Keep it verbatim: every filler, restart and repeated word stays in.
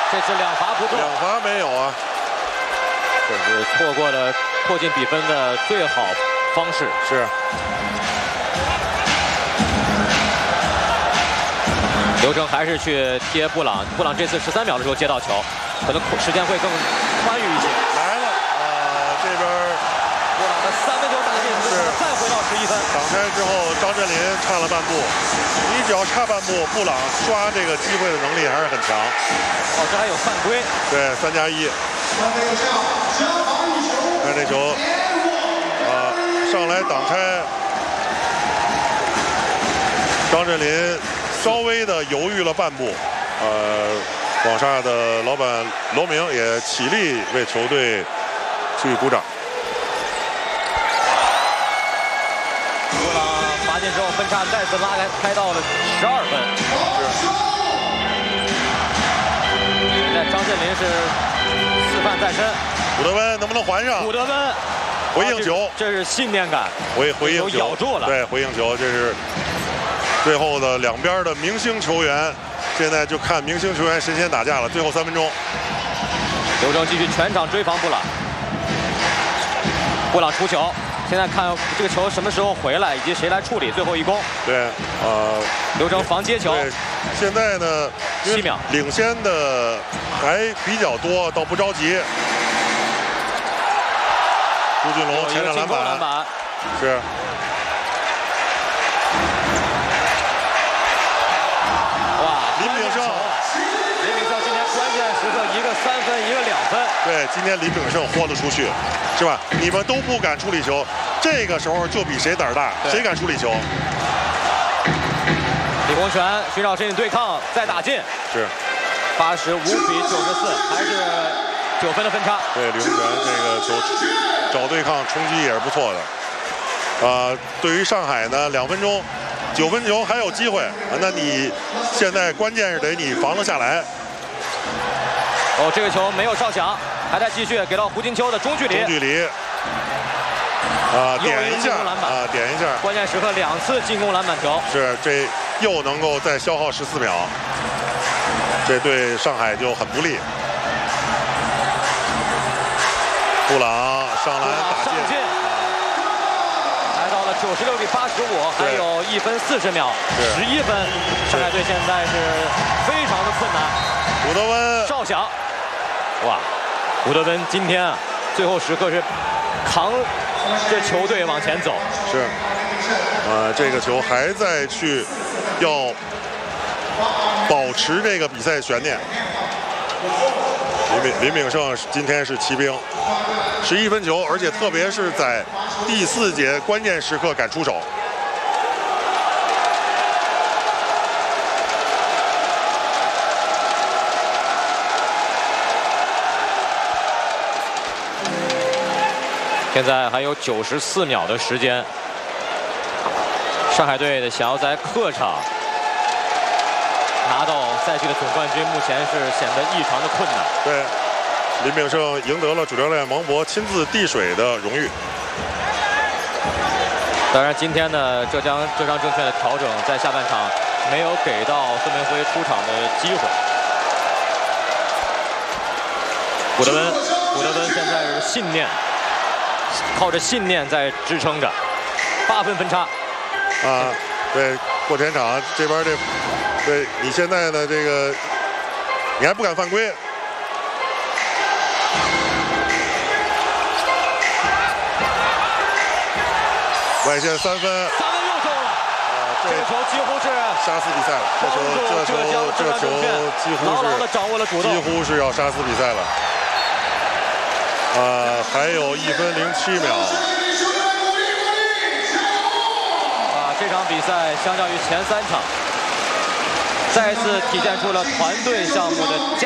这是两罚不中， 两罚没有啊， 这是错过了迫近比分的最好方式。 是。 刘铮还是去贴布朗，布朗这次十三秒的时候接到球，可能时间会更宽裕一些。 来了啊、呃，这边布朗的三分球打进，是再回到十一分。 挡开之后，张镇麟差了半步，你只要差半步，布朗刷这个机会的能力还是很强。 哦，这还有犯规。 对，三加一。看这球，啊、呃，上来挡开，张镇麟稍微的犹豫了半步，呃，广厦的老板罗明也起立为球队去鼓掌。 布朗罚进之后，分差再次拉开，开到了十二分。现在张镇麟是四犯在身， 古德温能不能还上？ 古德温回应球， 哦、这, 这是信念感， 回回应球咬住了。 对，回应球，这是最后的两边的明星球员，现在就看明星球员神仙打架了。最后三分钟， 刘铮继续全场追防布朗，布朗出球。现在看这个球什么时候回来，以及谁来处理最后一攻。 对，呃， 刘铮防接球。 对，现在呢， 七秒领先的还比较多，倒不着急。朱俊龙前场篮板， 篮板是。 哇， 林炳胜， 林炳胜今天关键时刻一个三分，一个两分。 对，今天林炳胜豁了出去，是吧？你们都不敢处理球，这个时候就比谁胆大，谁敢处理球？ 李洪权寻找身体对抗，再打进， 是八十五比九十四，还是九分的分差。 对，李洪权这个球找对抗冲击也是不错的。啊、呃，对于上海呢，两分钟，九分球还有机会，那你现在关键是得你防得下来。 哦，这个球没有哨响，还在继续给到胡金秋的中距离。 中距离。啊、呃，点一下啊、呃，点一下。 关键时刻两次进攻篮板球。 是，这又能够再消耗十四秒，这对上海就很不利。布朗上篮打进， 来到了九十六比八十五，还有一分四十秒，十一分。上海队现在是非常的困难。 古德温哨响，哇，古德温今天啊，最后时刻是扛这球队往前走。 是，呃，这个球还在去要保持这个比赛悬念。林炳林炳胜今天是骑兵，十一分球，而且特别是在第四节关键时刻敢出手。 现在还有九十四秒的时间，上海队想要在客场拿到赛季的总冠军，目前是显得异常的困难。 对，林炳胜赢得了主教练王博亲自递水的荣誉。 当然，今天呢，浙江浙江证券的调整在下半场没有给到孙铭徽出场的机会。古德温，古德温现在是信念。靠着信念在支撑着，八分分差。 啊，对，过前场这边这，对你现在的这个，你还不敢犯规。外线三分， 三分又中了。啊，这个球几乎是杀死比赛了。这球，这球，这球几乎是牢牢地掌握了主动， 几乎是要杀死比赛了。呃，还有一分零七秒。 啊，这场比赛相较于前三场，再次体现出了团队项目的价值。